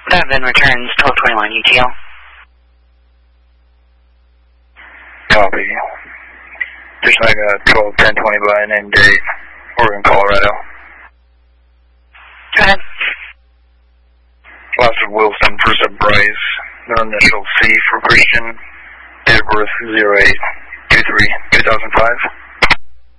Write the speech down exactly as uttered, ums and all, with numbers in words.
That then returns twelve twenty-one U T L. Copy. Just like a twelve ten twenty by name date, Oregon, Colorado. Go ahead. Last of Wilson, first of Bryce, their initial C for Christian, date of birth zero eight two three two thousand five.